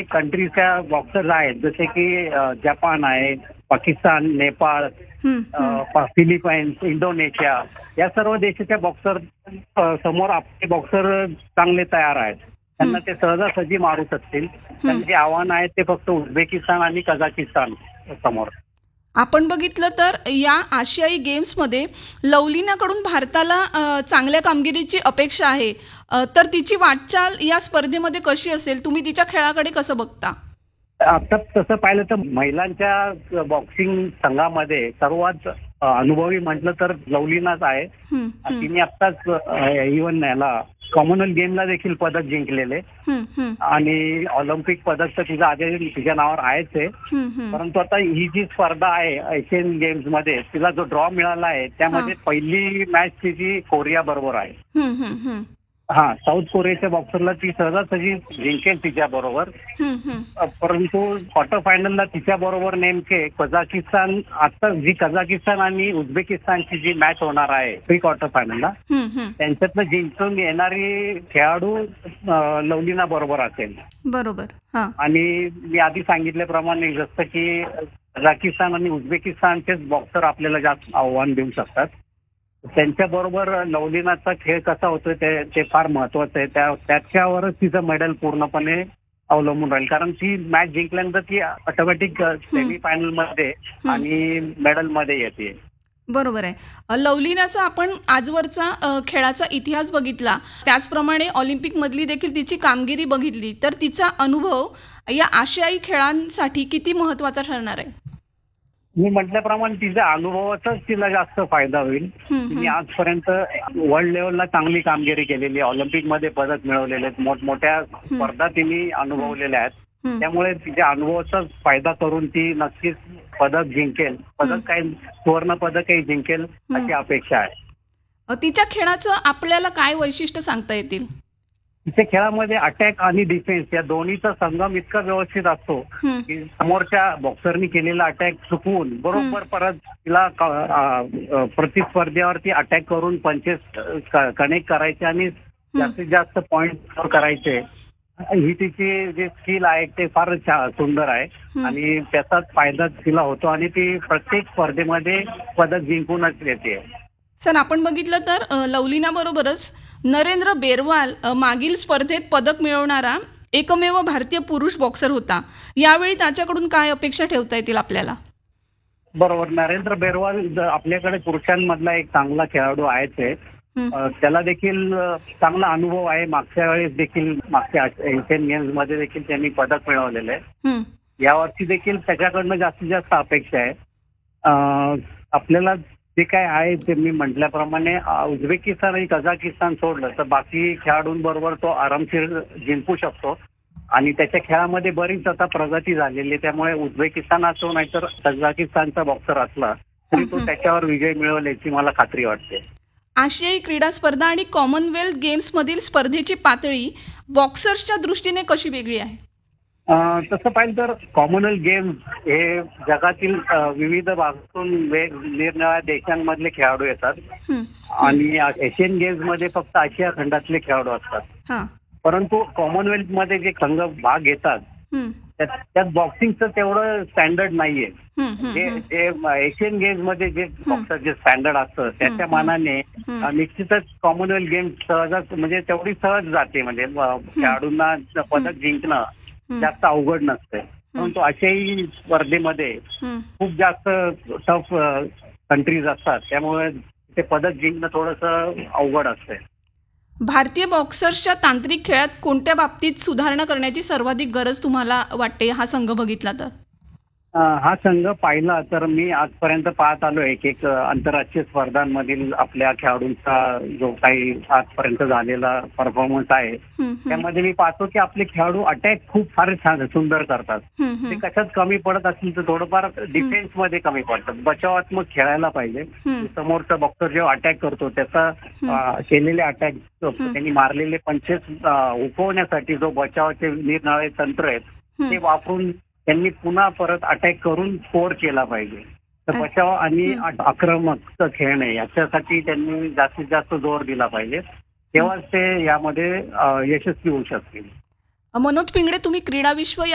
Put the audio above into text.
कंट्रीच्या boxers आहेत जसे की जपान आहे, पाकिस्तान, नेपाळ, हं, हं. फिलिपाईन्स, इंडोनेशिया या सर्व देशाच्या बॉक्सर समोर आपले बॉक्सर चांगले तयार आहेत. त्यांना ते सहजासहजी मारू शकतील. त्यांचे आव्हान आहे ते फक्त उझबेकिस्तान आणि कझाकिस्तान समोर. आपण बघितलं तर या आशियाई गेम्समध्ये लवलिनाकडून भारताला चांगल्या कामगिरीची अपेक्षा आहे. तर तिची वाटचाल या स्पर्धेमध्ये कशी असेल? तुम्ही तिच्या खेळाकडे कसं बघता? आता तसं पाहिलं तर महिलांच्या बॉक्सिंग संघामध्ये सर्वात अनुभवी म्हटलं तर लवलीनाच आहे. हं, हं, तिने आत्ताच इव्हन याला कॉमनवेल्थ गेमला देखील पदक जिंकलेले हं, हं, आणि ऑलिम्पिक पदक तर तिचं आधी तिच्या नावावर आहेच आहे. हं, हं. परंतु आता ही जी स्पर्धा आहे एशियन गेम्स मध्ये तिला जो ड्रॉ मिळाला आहे त्यामध्ये पहिली मॅच तिची कोरिया बरोबर आहे. हं, हं, हं, साऊथ कोरियाच्या बॉक्सरला ती सहजासहजी जिंकेल तिच्या बरोबर. हं, हं. परंतु क्वार्टर फायनलला तिच्या बरोबर नेमके कझाकिस्तान, आता जी कझाकिस्तान आणि उझबेकिस्तानची जी मॅच होणार आहे प्री क्वार्टर फायनलला हं, हं. त्यांच्यातनं जिंकून येणारी खेळाडू लवलीना बरोबर असेल. बरोबर. हां. आणि मी आधी सांगितल्याप्रमाणे जसं की कझाकिस्तान आणि उझबेकिस्तानचेच बॉक्सर आपल्याला जास्त आव्हान देऊ शकतात. त्यांच्याबरोबर लवलीनाचा खेळ कसा होतोय ते फार महत्वाचं आहे. त्याच्यावरच तिचं मेडल पूर्णपणे अवलंबून राहील. कारण ती मॅच जिंकल्यानंतर ती ऑटोमॅटिक सेमीफायनल मध्ये आणि मेडल मध्ये येते. बरोबर आहे. लवलिनाचा आपण आजवरचा खेळाचा इतिहास बघितला, त्याचप्रमाणे ऑलिम्पिकमधली देखील तिची कामगिरी बघितली, तर तिचा अनुभव या आशियाई खेळांसाठी किती महत्त्वाचा ठरणार आहे? मी म्हटल्याप्रमाणे तिच्या अनुभवाचाच तिला जास्त फायदा होईल. तिने आजपर्यंत वर्ल्ड लेवलला चांगली कामगिरी केलेली आहे. ऑलिम्पिकमध्ये पदक मिळवलेले आहेत. मोठमोठ्या स्पर्धा तिने अनुभवलेल्या आहेत. त्यामुळे तिच्या अनुभवाचाच फायदा करून ती नक्कीच पदक जिंकेल. सुवर्ण पदकही जिंकेल अशी अपेक्षा आहे. तिच्या खेळाचं आपल्याला काय वैशिष्ट्य सांगता येतील? तिच्या खेळामध्ये अटॅक आणि डिफेन्स या दोन्हीचा संगम इतका व्यवस्थित असतो की समोरच्या बॉक्सरनी केलेला अटॅक चुकवून बरोबर परत तिला प्रतिस्पर्ध्यावरती अटॅक करून पंचेस कनेक्ट करायचे आणि जास्तीत जास्त पॉइंट स्कोर करायचे. ही तिची जे स्किल आहे ते फार सुंदर आहे आणि त्याचाच फायदा तिला होतो आणि ती प्रत्येक स्पर्धेमध्ये पदक जिंकूनच येते. सर, आपण बघितलं तर लवलिना बरोबरच नरेंद्र बेरवाल मागील स्पर्धेत पदक मिळवणारा एकमेव भारतीय पुरुष बॉक्सर होता. यावेळी त्याच्याकडून काय अपेक्षा ठेवता येतील आपल्याला? बरोबर. नरेंद्र बेरवाल आपल्याकडे पुरुषांमधला एक चांगला खेळाडू आहेच आहे. त्याला देखील चांगला अनुभव आहे. मागच्या वेळेस देखील मागच्या एशियन गेम्स मध्ये देखील त्यांनी पदक मिळवलेलं आहे. यावर्षी देखील त्याच्याकडनं जास्तीत जास्त अपेक्षा आहे. आपल्याला जे काय आहे ते मी म्हटल्याप्रमाणे उझबेकिस्तान आणि कझाकिस्तान सोडलं तर बाकी खेळाडूंबरोबर तो आरामशीर जिंकू शकतो आणि त्याच्या खेळामध्ये बरीच आता प्रगती झालेली आहे. त्यामुळे उझबेकिस्तान असो नाहीतर कझाकिस्तानचा बॉक्सर असला तरी तो त्याच्यावर विजय मिळवेल याची मला खात्री वाटते. आशियाई क्रीडा स्पर्धा आणि कॉमनवेल्थ गेम्समधील स्पर्धेची पातळी बॉक्सर्सच्या दृष्टीने कशी वेगळी आहे? तसं पाहिलं तर कॉमनवेल्थ गेम्स हे जगातील विविध भागातून निरनिराळ्या देशांमधले खेळाडू येतात आणि एशियन गेम्स मध्ये फक्त आशिया खंडातले खेळाडू असतात. परंतु कॉमनवेल्थ मध्ये जे संघ भाग घेतात त्यात बॉक्सिंगचं तेवढं स्टँडर्ड नाहीये. जे एशियन गेम्स मध्ये जे बॉक्सर जे स्टँडर्ड असतं त्याच्या मानाने निश्चितच कॉमनवेल्थ गेम्स सहज म्हणजे तेवढी सहज जाते. म्हणजे खेळाडूंना पदक जिंकणं जास्त अवघड नसते. परंतु आशियाई स्पर्धेमध्ये खूप जास्त टफ कंट्रीज असतात त्यामुळे ते पदक जिंकणं थोडंसं अवघड असते. भारतीय बॉक्सर्सच्या तांत्रिक खेळात कोणत्या बाबतीत सुधारणा करण्याची सर्वाधिक गरज तुम्हाला वाटते हा संघ बघितला तर? हा संघ पाहिला तर मी आजपर्यंत पाहत आलो एक आंतरराष्ट्रीय स्पर्धांमधील आपल्या खेळाडूंचा जो काही आजपर्यंत झालेला परफॉर्मन्स आहे त्यामध्ये मी पाहतो की आपले खेळाडू अटॅक खूप फार छान सुंदर करतात. ते कशात कमी पडत असतील तर थोडंफार डिफेन्स मध्ये कमी पडतात. बचावात्मक खेळायला पाहिजे. समोरचा बॉक्सर जेव्हा अटॅक करतो त्याचा केलेले अटॅक त्यांनी मारलेले पंचेस हुकवण्यासाठी जो बचावाचे निरनिराळे तंत्र आहेत ते वापरून त्यांनी पुन्हा परत अटॅक करून स्कोर केला पाहिजे. तर बचाव आणि आक्रमक खेळणे याच्यासाठी त्यांनी जास्तीत जास्त जोर दिला पाहिजे. तेव्हाच ते यामध्ये यशस्वी होऊ शकतील. मनोज पिंगळे, तुम्ही क्रीडा विश्व